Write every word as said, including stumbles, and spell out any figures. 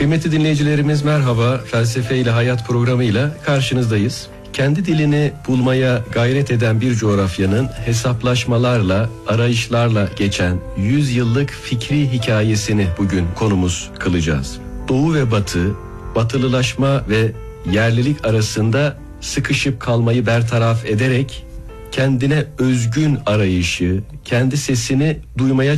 Kıymetli dinleyicilerimiz merhaba. Felsefe ile Hayat programıyla karşınızdayız. Kendi dilini bulmaya gayret eden bir coğrafyanın hesaplaşmalarla, arayışlarla geçen yüz yıllık fikri hikayesini bugün konumuz kılacağız. Doğu ve Batı, batılılaşma ve yerlilik arasında sıkışıp kalmayı bertaraf ederek kendine özgün arayışı, kendi sesini duymaya